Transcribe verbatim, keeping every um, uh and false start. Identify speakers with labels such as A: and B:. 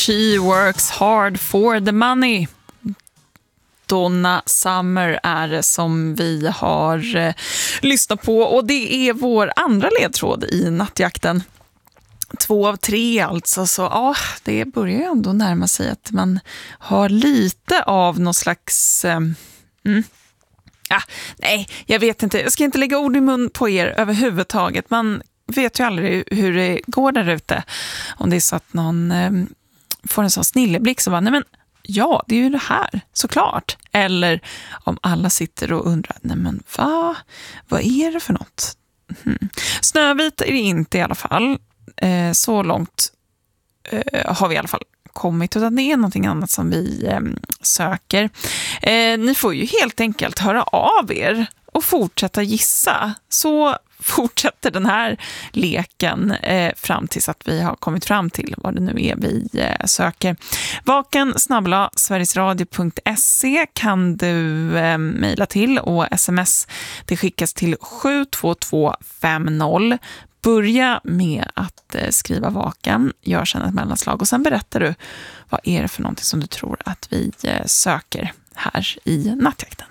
A: She works hard for the money. Donna Summer är det som vi har eh, lyssnat på, och det är vår andra ledtråd i nattjakten. Två av tre alltså, så ja, det börjar ju ändå närma sig att man har lite av någon slags... Eh, mm. ah, nej, jag vet inte. Jag ska inte lägga ord i mun på er överhuvudtaget. Man vet ju aldrig hur det går där ute. Om det är så att någon eh, får en sån snilleblick så bara, nej men ja, det är ju det här, såklart. Eller om alla sitter och undrar, nej men va? Vad är det för något? Mm. Snövit är det inte i alla fall. Eh, så långt eh, har vi i alla fall kommit, utan det är någonting annat som vi eh, söker. Eh, ni får ju helt enkelt höra av er och fortsätta gissa. Så fortsätter den här leken eh, fram tills att vi har kommit fram till vad det nu är vi eh, söker. Vaken snabel-a sverigesradio punkt se kan du eh, mejla till, och sms det skickas till sju två två fem noll. Börja med att eh, skriva vaken, gör sedan ett mellanslag och sen berättar du vad är det för någonting som du tror att vi eh, söker här i nattjakten.